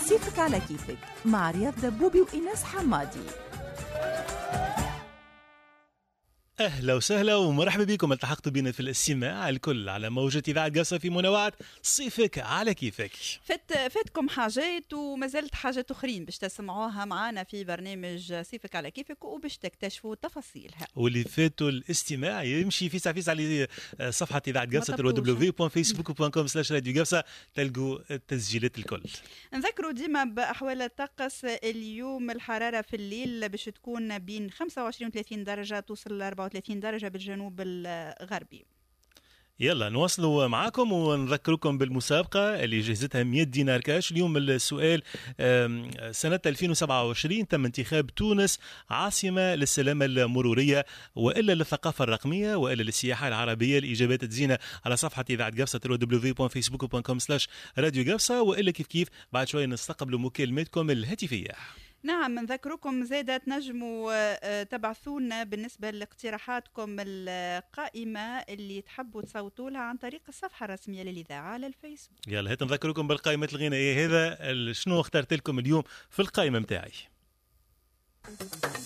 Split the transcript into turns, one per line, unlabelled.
صيفك على كيفك مع رياض دبوبي وإيناس حمادي.
أهلا وسهلا ومرحبا بكم. التحقتوا بنا في الاستماع الكل على موجة إذاعة قصة في منوعات صيفك على كيفك.
فاتكم حاجات ومازالت حاجات أخرين باش تسمعوها معنا في برنامج صيفك على كيفك وباش تكتشفوا تفاصيلها.
واللي فاتوا الاستماع يمشي في ساعة على صفحة إذاعة قصة www.facebook.com/راديو قصة تلقوا التسجيلات الكل.
نذكروا ديما بأحوال الطقس. اليوم الحرارة في الليل باش تكون بين 25 و 30 درجة توصل ل 34 درجة بالجنوب الغربي.
يلا نواصلوا معاكم ونذكركم بالمسابقة اللي جهزتها 100 دينار كاش. اليوم السؤال سنة 2027 تم انتخاب تونس عاصمة للسلامة المرورية وإلا للثقافة الرقمية وإلا للسياحة العربية. الإجابات تزينا على صفحة إذاعة قفصة www.facebook.com/راديو قفصة وإلا كيف بعد شوية نستقبل مكالماتكم الهاتفية.
نعم نذكركم زادة تنجموا تبعثونا بالنسبة لاقتراحاتكم القائمة اللي تحبوا تصوتوا لها عن طريق الصفحة الرسمية للإذاعة على الفيسبوك.
يلا هات نذكركم بالقائمة الغنائية. هذا شنو اخترت لكم اليوم في القائمة متاعي؟